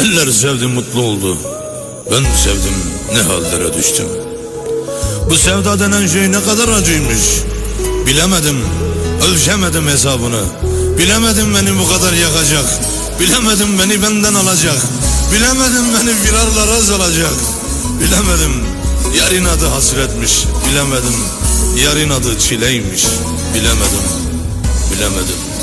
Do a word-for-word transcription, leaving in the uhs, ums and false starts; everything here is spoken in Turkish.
Eller sevdi, mutlu oldu. Ben sevdim, ne hallere düştüm. Bu sevda denen şey ne kadar acıymış. Bilemedim, ölçemedim hesabını. Bilemedim beni bu kadar yakacak. Bilemedim beni benden alacak. Bilemedim beni firarlara salacak. Bilemedim, yarın adı hasretmiş. Bilemedim, yarın adı çileymiş. Bilemedim, bilemedim.